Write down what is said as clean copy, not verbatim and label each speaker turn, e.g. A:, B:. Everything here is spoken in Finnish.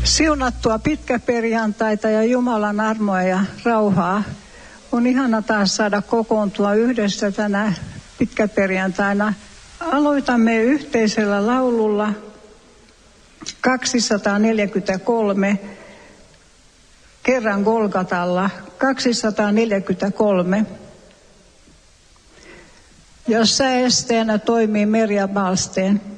A: Siunattua pitkäperjantaita ja Jumalan armoa ja rauhaa. On ihana taas saada kokoontua yhdessä tänä pitkäperjantaina. Aloitamme yhteisellä laululla 243, kerran Golgatalla, 243. Jossa esteenä toimii Merja Balsteen.